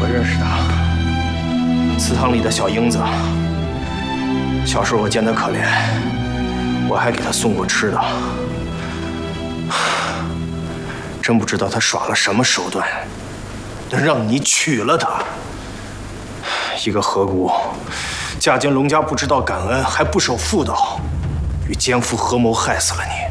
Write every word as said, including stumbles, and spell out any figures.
我认识他，祠堂里的小英子。小时候我见他可怜，我还给他送过吃的。真不知道他耍了什么手段，能让你娶了他。一个河姑，嫁进龙家不知道感恩，还不守妇道，与奸夫合谋害死了你。